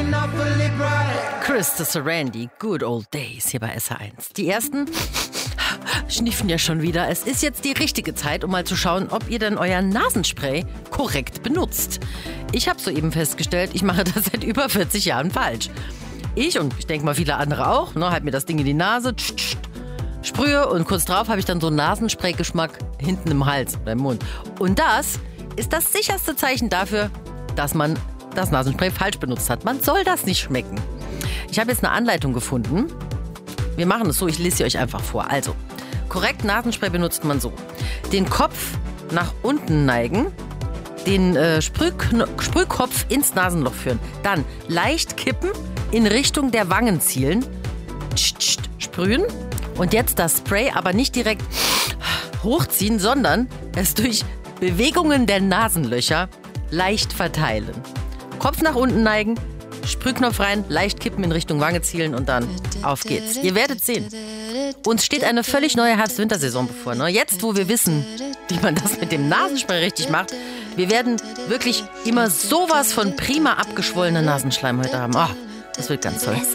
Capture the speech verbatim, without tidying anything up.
Krista Sarandon, Good Old Days hier bei S H eins. Die ersten schniffen ja schon wieder. Es ist jetzt die richtige Zeit, um mal zu schauen, ob ihr denn euer Nasenspray korrekt benutzt. Ich habe soeben festgestellt, ich mache das seit über vierzig Jahren falsch. Ich und ich denke mal viele andere auch, ne, halt mir das Ding in die Nase, tsch, tsch, sprühe und kurz drauf habe ich dann so einen Nasenspray-Geschmack hinten im Hals oder im Mund. Und das ist das sicherste Zeichen dafür, dass man das Nasenspray falsch benutzt hat. Man soll das nicht schmecken. Ich habe jetzt eine Anleitung gefunden. Wir machen es so, ich lese sie euch einfach vor. Also, korrekt Nasenspray benutzt man so. Den Kopf nach unten neigen, den äh, Sprühkno- Sprühkopf ins Nasenloch führen. Dann leicht kippen, in Richtung der Wangen zielen, tsch, tsch, sprühen und jetzt das Spray aber nicht direkt hochziehen, sondern es durch Bewegungen der Nasenlöcher leicht verteilen. Kopf nach unten neigen, Sprühknopf rein, leicht kippen, in Richtung Wange zielen und dann auf geht's. Ihr werdet sehen. Uns steht eine völlig neue Herbst-Wintersaison bevor. Ne? Jetzt, wo wir wissen, wie man das mit dem Nasenspray richtig macht, wir werden wirklich immer sowas von prima abgeschwollene Nasenschleimhäute haben. Oh, das wird ganz toll.